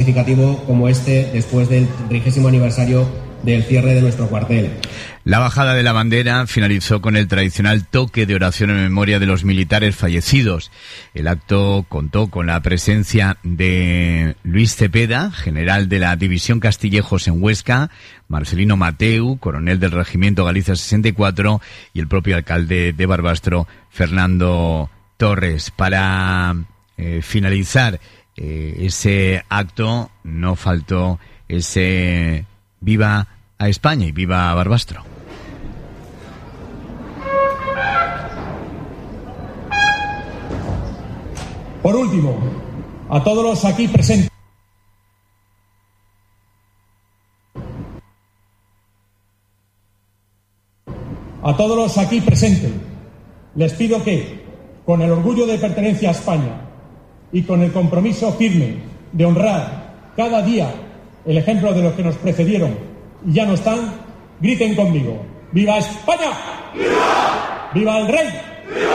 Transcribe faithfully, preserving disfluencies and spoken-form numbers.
significativo como este después del trigésimo aniversario del cierre de nuestro cuartel. La bajada de la bandera finalizó con el tradicional toque de oración en memoria de los militares fallecidos. El acto contó con la presencia de Luis Cepeda, general de la División Castillejos en Huesca, Marcelino Mateu, coronel del Regimiento Galicia sesenta y cuatro, y el propio alcalde de Barbastro, Fernando Torres. Para eh, finalizar eh, ese acto no faltó ese viva a España y viva a Barbastro. Por último, a todos los aquí presentes, a todos los aquí presentes, les pido que, con el orgullo de pertenencia a España y con el compromiso firme de honrar cada día el ejemplo de los que nos precedieron y ya no están, griten conmigo: ¡Viva España! ¡Viva! ¡Viva el Rey! ¡Viva!